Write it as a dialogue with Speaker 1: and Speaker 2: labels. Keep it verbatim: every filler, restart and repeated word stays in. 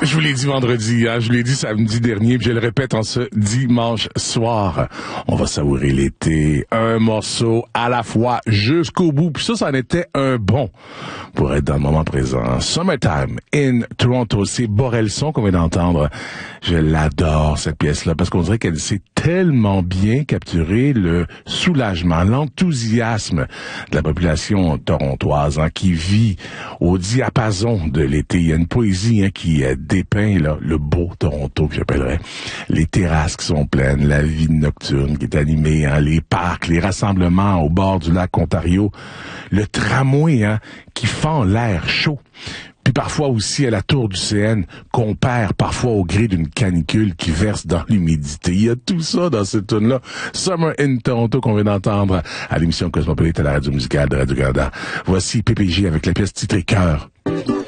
Speaker 1: Je vous l'ai dit vendredi, hein, je vous l'ai dit samedi dernier, puis je le répète en ce dimanche soir. On va savourer l'été, un morceau à la fois jusqu'au bout. Puis ça, ça en était un bon pour être dans le moment présent. Summertime in Toronto, c'est Borelson qu'on vient d'entendre. Je l'adore, cette pièce-là, parce qu'on dirait qu'elle sait tellement bien capturer le soulagement, l'enthousiasme de la population torontoise, hein, qui vit au diapason de l'été. Il y a une poésie, hein, qui euh, dépeint là, le beau Toronto, que j'appellerais. Les terrasses qui sont pleines, la vie nocturne qui est animée, hein, les parcs, les rassemblements au bord du lac Ontario, le tramway, hein, qui fend l'air chaud. Puis parfois aussi à la tour du C N, qu'on perd parfois au gré d'une canicule qui verse dans l'humidité. Il y a tout ça dans cette tune-là. Summer in Toronto qu'on vient d'entendre à l'émission Cosmopolite à la radio musicale de Radio-Canada. Voici P P J avec la pièce titrée Cœur.